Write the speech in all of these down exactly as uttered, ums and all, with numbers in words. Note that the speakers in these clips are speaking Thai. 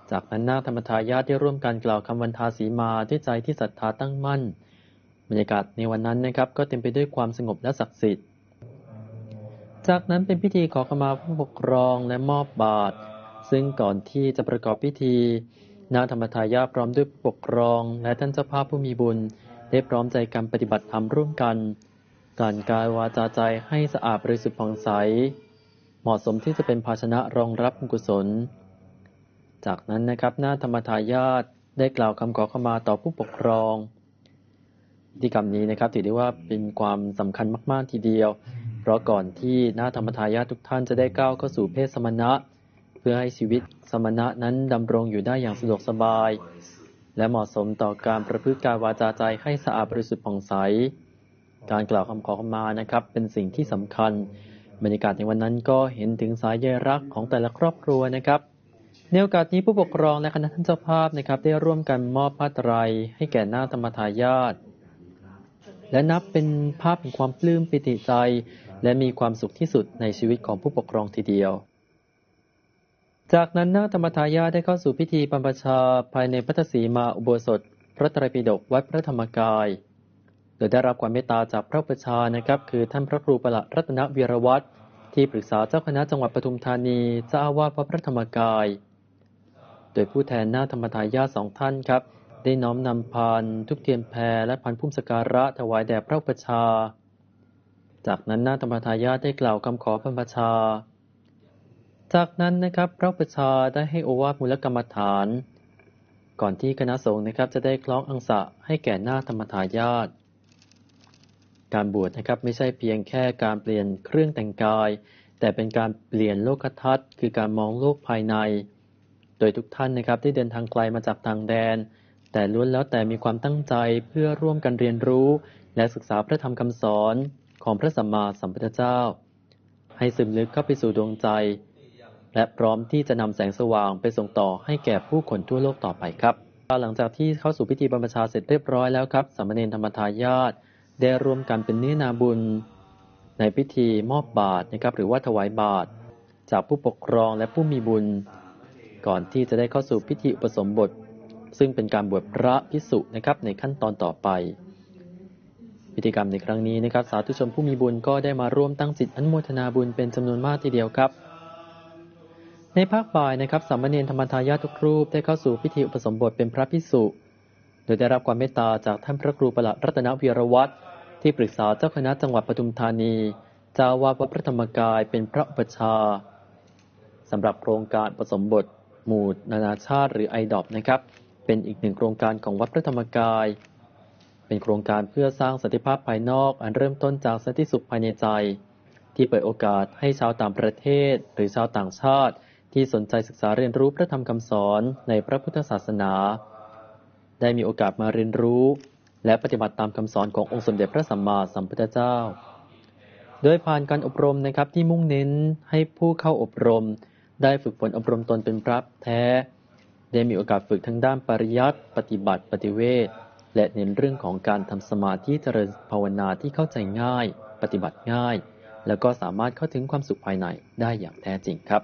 จากนั้นนาคธรรมทายาทได้ร่วมกันกล่าวคำวันทาสีมาด้วยใจที่ศรัทธาตั้งมั่นบรรยากาศในวันนั้นนะครับก็เต็มไปด้วยความสงบและศักดิ์สิทธิ์จากนั้นเป็นพิธีขอขมาผู้ปกครองและมอบบาตรซึ่งก่อนที่จะประกอบพิธีนาคธรรมทายาทพร้อมด้วยผู้ปกครองและท่านเจ้าภาพผู้มีบุญได้พร้อมใจกันปฏิบัติธรรมร่วมกันการกายวาจาใจให้สะอาดบริสุทธิ์ผ่องใสเหมาะสมที่จะเป็นภาชนะรองรับบุญกุศลจากนั้นนะครับนาคธรรมทายาทได้กล่าวคำขอขมาต่อผู้ปกครองพิธีกรรมนี้นะครับถือได้ว่าเป็นความสำคัญมากๆทีเดียวเพราะก่อนที่นาคธรรมทายาททุกท่านจะได้ก้าวเข้าสู่เพศสมณะเพื่อให้ชีวิตสมณะนั้นดำรงอยู่ได้อย่างสะดวกสบายและเหมาะสมต่อการประพฤติกายวาจาใจให้สะอาดบริสุทธิ์ผ่องใสการกล่าวคำขอขมานะครับเป็นสิ่งที่สำคัญบรรยากาศในวันนั้นก็เห็นถึงสายใยรักของแต่ละครอบครัวนะครับในโอกาสนี้ผู้ปกครองและคณะท่านเจ้าภาพนะครับได้ร่วมกันมอบผ้าไตรให้แก่นาคธรรมทายาทและนับเป็นภาพแห่งความปลื้มปิติใจและมีความสุขที่สุดในชีวิตของผู้ปกครองทีเดียวจากนั้นนาคธรรมทายาทได้เข้าสู่พิธีบรรพชาภายในพระศรีมาอุโบสถพระไตรปิฎกวัดพระธรรมกายโดยได้รับความเมตตาจากพระอุปชฌาย์นะครับคือท่านพระครูประหลัดรัตนวีรวัฒน์ที่ปรึกษาเจ้าคณะจังหวัดปทุมธานีเจ้าอาวาสวัดพระธรรมกายโดยผู้แทนนาคธรรมทายาทสองท่านครับได้น้อมนำพานทุกเทียนแพและพานพุ่มสักการะถวายแด่พระอุปชฌาย์จากนั้นนาคธรรมทายาทได้กล่าวคำขอบรรพชาจากนั้นนะครับพระอุปชฌาย์ได้ให้โอวาทมูลกรรมฐานก่อนที่คณะสงฆ์นะครับจะได้คล้องอังสะให้แก่นาคธรรมทายาทการบวชนะครับไม่ใช่เพียงแค่การเปลี่ยนเครื่องแต่งกายแต่เป็นการเปลี่ยนโลกทัศน์คือการมองโลกภายในโดยทุกท่านนะครับได้เดินทางไกลมาจากต่างแดนแต่ล้วนแล้วแต่มีความตั้งใจเพื่อร่วมกันเรียนรู้และศึกษาพระธรรมคำสอนของพระสัมมาสัมพุทธเจ้าให้ซึมลึกเข้าไปสู่ดวงใจและพร้อมที่จะนำแสงสว่างไปส่งต่อให้แก่ผู้คนทั่วโลกต่อไปครับหลังจากที่เข้าสู่พิธีบรรพชาเสร็จเรียบร้อยแล้วครับสามเณรธรรมทายาทได้ร่วมกันเป็นเนื้อนาบุญในพิธีมอบบาตรนะครับหรือว่าถวายบาตรจากผู้ปกครองและผู้มีบุญก่อนที่จะได้เข้าสู่พิธีอุปสมบทซึ่งเป็นการบวชพระภิกษุนะครับในขั้นตอนต่อไปพิธีกรรมในครั้งนี้นะครับสาธุชนผู้มีบุญก็ได้มาร่วมตั้งจิตอนุโมทนาบุญเป็นจำนวนมากทีเดียวครับในภาคบ่ายนะครับสามเณรธรรมทายาททุกรูปได้เข้าสู่พิธีอุปสมบทเป็นพระภิกษุโดยได้รับความเมตตาจากท่านพระครูประหลัดรัตนวีรวัฒน์ที่ปรึกษาเจ้าคณะจังหวัดปทุมธานีเจ้าอาวาสวัดพระธรรมกายเป็นพระอุปชฌาย์สำหรับโครงการอุปสมบทหมู่นานาชาติหรือ ไอ ดี โอ พี นะครับเป็นอีกหนึ่งโครงการของวัดพระธรรมกายเป็นโครงการเพื่อสร้างสันติภาพภายนอกอันเริ่มต้นจากสันติสุขภายในใจที่เปิดโอกาสให้ชาวต่างประเทศหรือชาวต่างชาติที่สนใจศึกษาเรียนรู้พระธรรมคำสอนในพระพุทธศาสนาได้มีโอกาสมาเรียนรู้และปฏิบัติตามคำสอนขององค์สมเด็จพระสัมมาสัมพุทธเจ้าโดยผ่านการอบรมนะครับที่มุ่งเน้นให้ผู้เข้าอบรมได้ฝึกฝนอบรมตนเป็นพระแท้ได้มีโอกาสฝึกทั้งด้านปริยัติปฏิบัติปฏิเวทและเน้นเรื่องของการทำสมาธิเจริญภาวนาที่เข้าใจง่ายปฏิบัติง่ายแล้วก็สามารถเข้าถึงความสุขภายในได้อย่างแท้จริงครับ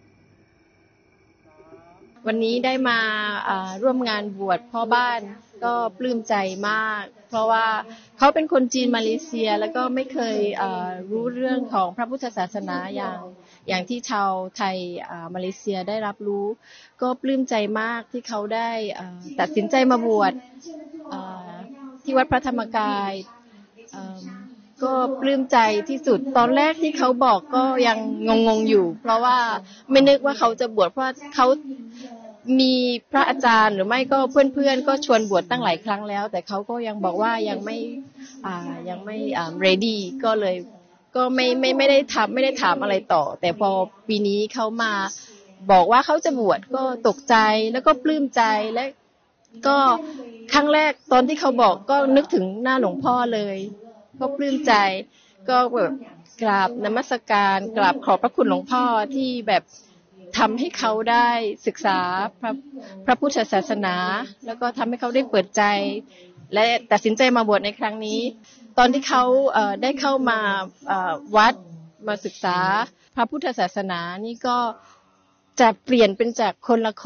วันนี้ได้มาร่วมงานบวชพ่อบ้านก็ปลื้มใจมากเพราะว่าเขาเป็นคนจีนมาเลเซียแล้วก็ไม่เคยรู้เรื่องของพระพุทธศาสนาอย่างอย่างที่ชาวไทยมาเลเซียได้รับรู้ก็ปลื้มใจมากที่เขาได้ตัดสินใจมาบวชที่วัดพระธรรมกายก็ปลื้มใจที่สุดตอนแรกที่เขาบอกก็ยังงงๆอยู่เพราะว่าไม่นึกว่าเขาจะบวชเพราะเขามีพระอาจารย์หรือไม่ก็เพื่อนๆก็ชวนบวชตั้งหลายครั้งแล้วแต่เขาก็ยังบอกว่ายังไม่อ่ายังไม่อ่า ready ก็เลยก็ไม่ไม่ไม่ได้ทำไม่ได้ถามอะไรต่อแต่พอปีนี้เขามาบอกว่าเขาจะบวชก็ตกใจแล้วก็ปลื้มใจและก็ครั้งแรกตอนที่เขาบอกก็นึกถึงหน้าหลวงพ่อเลยก็ปลื้มใจก็แบบกราบนมัสการกราบขอบพระคุณหลวงพ่อที่แบบทำให้เขาได้ศึกษาพระพระพุทธศาสนาแล้วก็ทำให้เขาได้เปิดใจและตัดสินใจมาบวชในครั้งนี้ตอนที่เขาเอ่อได้เข้ามาเอ่อวัดมาศึกษาพระพุทธศาสนานี่ก็จะเปลี่ยนเป็นจากคนละคน